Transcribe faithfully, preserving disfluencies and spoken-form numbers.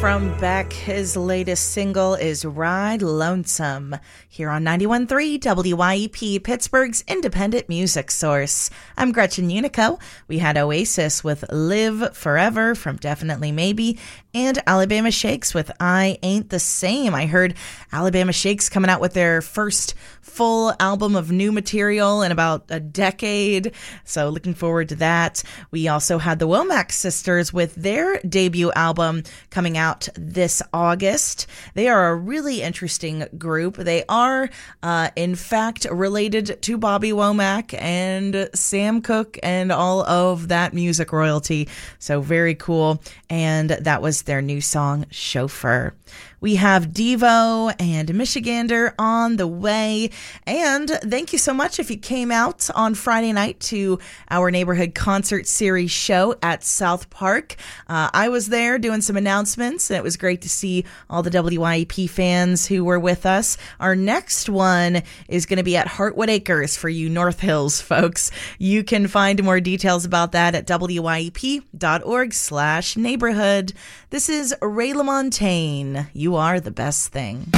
from Beck. His latest single is Ride Lonesome, here on ninety-one point three W Y E P, Pittsburgh's independent music source. I'm Gretchen Unico. We had Oasis with Live Forever from Definitely Maybe, and Alabama Shakes with I Ain't the Same. I heard Alabama Shakes coming out with their first full album of new material in about a decade, so looking forward to that. We also had the Womack Sisters with their debut album coming out this August. They are a really interesting group. They are, uh, in fact, related to Bobby Womack and Sam Cooke and all of that music royalty, so very cool. And that was their new song, Chauffeur. We have Devo and Michigander on the way. And thank you so much if you came out on Friday night to our neighborhood concert series show at South Park. Uh, I was there doing some announcements, and it was great to see all the W Y E P fans who were with us. Our next one is going to be at Heartwood Acres for you North Hills folks. You can find more details about that at W Y E P dot org slash neighborhood. This is Ray LaMontagne. You are the best thing.